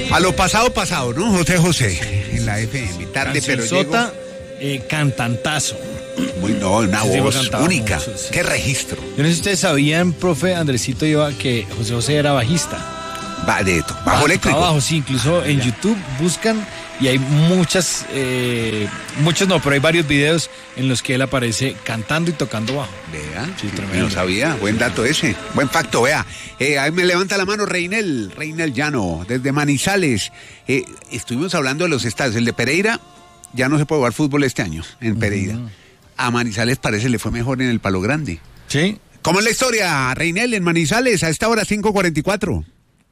A lo pasado, ¿no? José, en la FM, tarde pero Sota, cantantazo. Una voz única. Sí. Qué registro. Yo no sé si ustedes sabían, profe Andresito Iba, que José era bajista. Bajo eléctrico. Abajo, sí, incluso en YouTube buscan y hay muchos no, pero hay varios videos en los que él aparece cantando y tocando bajo. Vea, sí, no sabía, buen dato ese, buen facto, vea. Ahí me levanta la mano Reinel Llano, desde Manizales. Estuvimos hablando de los estadios, el de Pereira, ya no se puede jugar fútbol este año, en Pereira. A Manizales parece le fue mejor en el Palo Grande. ¿Sí? ¿Cómo es la historia, Reinel, en Manizales, a esta hora 5:44?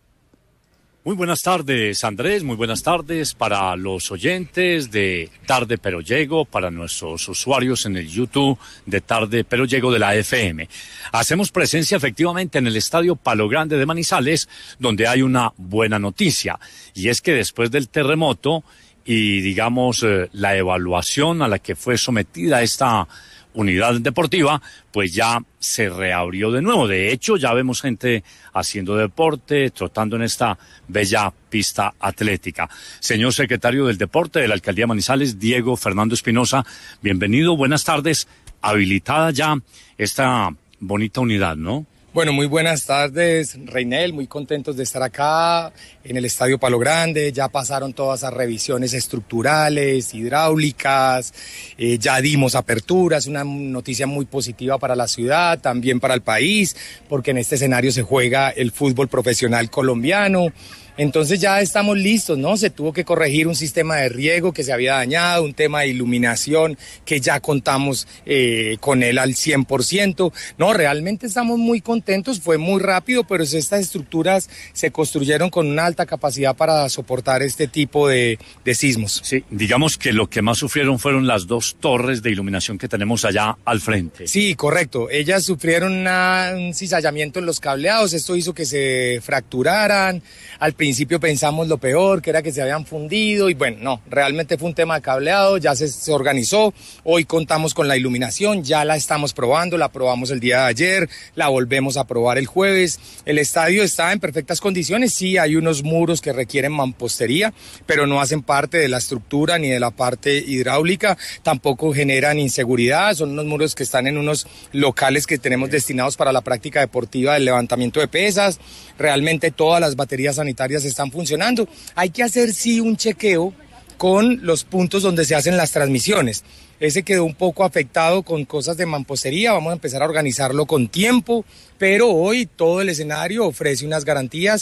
Muy buenas tardes, Andrés, muy buenas tardes para los oyentes de Tarde Pero Llego, para nuestros usuarios en el YouTube de Tarde Pero Llego de la FM. Hacemos presencia efectivamente en el Estadio Palo Grande de Manizales, donde hay una buena noticia, y es que después del terremoto y digamos la evaluación a la que fue sometida esta unidad deportiva, pues ya se reabrió de nuevo. De hecho, ya vemos gente haciendo deporte, trotando en esta bella pista atlética. Señor secretario del Deporte de la Alcaldía de Manizales, Diego Fernando Espinosa, bienvenido, buenas tardes. Habilitada ya esta bonita unidad, ¿no? Bueno, muy buenas tardes, Reinel, muy contentos de estar acá en el Estadio Palo Grande. Ya pasaron todas las revisiones estructurales, hidráulicas, ya dimos aperturas, una noticia muy positiva para la ciudad, también para el país, porque en este escenario se juega el fútbol profesional colombiano. Entonces ya estamos listos, ¿no? Se tuvo que corregir un sistema de riego que se había dañado, un tema de iluminación que ya contamos con él al 100%. No, realmente estamos muy contentos, fue muy rápido, pero estas estructuras se construyeron con una alta capacidad para soportar este tipo de sismos. Sí, digamos que lo que más sufrieron fueron las dos torres de iluminación que tenemos allá al frente. Sí, correcto. Ellas sufrieron un cizallamiento en los cableados, esto hizo que se fracturaran. Al principio pensamos lo peor, que era que se habían fundido, y bueno, no, realmente fue un tema de cableado, ya se organizó. Hoy contamos con la iluminación, ya la estamos probando, la probamos el día de ayer, la volvemos a probar el jueves. El estadio está en perfectas condiciones, sí hay unos muros que requieren mampostería, pero no hacen parte de la estructura ni de la parte hidráulica, tampoco generan inseguridad, son unos muros que están en unos locales que tenemos destinados para la práctica deportiva del levantamiento de pesas. Realmente todas las baterías sanitarias están funcionando. Hay que hacer sí un chequeo con los puntos donde se hacen las transmisiones. Ese quedó un poco afectado con cosas de mampostería, vamos a empezar a organizarlo con tiempo, pero hoy todo el escenario ofrece unas garantías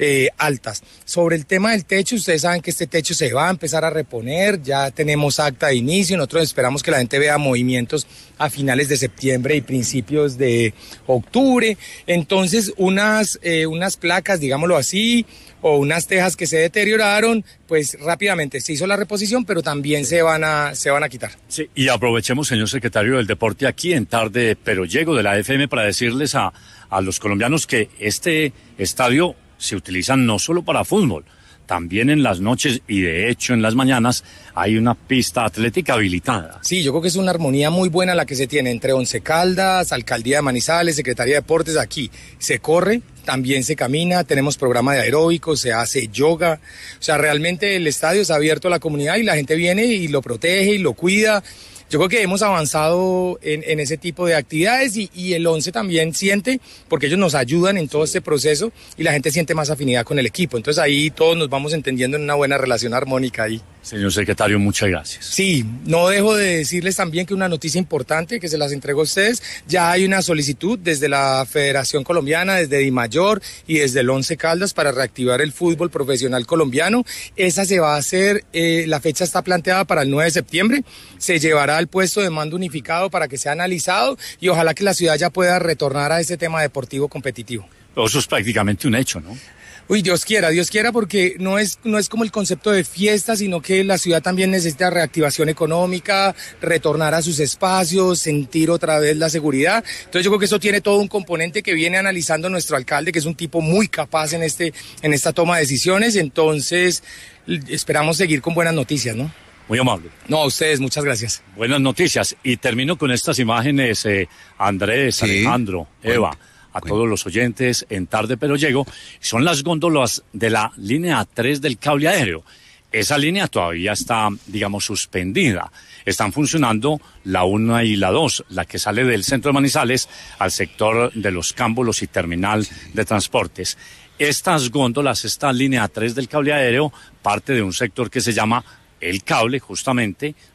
altas. Sobre el tema del techo, ustedes saben que este techo se va a empezar a reponer, ya tenemos acta de inicio, nosotros esperamos que la gente vea movimientos a finales de septiembre y principios de octubre. Entonces unas placas, digámoslo así, o unas tejas que se deterioraron, pues rápidamente se hizo la reposición, pero también se van a quitar. Sí, y aprovechemos, señor secretario del Deporte, aquí en Tarde Pero Llego de la FM para decirles a los colombianos que este estadio se utiliza no solo para fútbol, también en las noches y de hecho en las mañanas hay una pista atlética habilitada. Sí, yo creo que es una armonía muy buena la que se tiene entre Once Caldas, Alcaldía de Manizales, Secretaría de Deportes. Aquí se corre, también se camina, tenemos programa de aeróbicos, se hace yoga. O sea, realmente el estadio es abierto a la comunidad y la gente viene y lo protege y lo cuida. Yo creo que hemos avanzado en ese tipo de actividades y el 11 también siente, porque ellos nos ayudan en todo este proceso y la gente siente más afinidad con el equipo. Entonces ahí todos nos vamos entendiendo en una buena relación armónica ahí. Señor secretario, muchas gracias. Sí, no dejo de decirles también que una noticia importante que se las entrego a ustedes, ya hay una solicitud desde la Federación Colombiana, desde DIMAYOR y desde el Once Caldas para reactivar el fútbol profesional colombiano. Esa se va a hacer, la fecha está planteada para el 9 de septiembre, se llevará al puesto de mando unificado para que sea analizado y ojalá que la ciudad ya pueda retornar a ese tema deportivo competitivo. Eso es prácticamente un hecho, ¿no? Uy, Dios quiera, porque no es como el concepto de fiesta, sino que la ciudad también necesita reactivación económica, retornar a sus espacios, sentir otra vez la seguridad. Entonces yo creo que eso tiene todo un componente que viene analizando nuestro alcalde, que es un tipo muy capaz en esta toma de decisiones. Entonces esperamos seguir con buenas noticias, ¿no? Muy amable. No, a ustedes, muchas gracias. Buenas noticias. Y termino con estas imágenes, Andrés, sí. Alejandro, Eva. a todos los oyentes en Tarde Pero Llego, son las góndolas de la línea 3 del cable aéreo. Esa línea todavía está, digamos, suspendida. Están funcionando la 1 y la 2, la que sale del centro de Manizales al sector de los Cámbulos y terminal de transportes. Estas góndolas, esta línea 3 del cable aéreo, parte de un sector que se llama El Cable, justamente,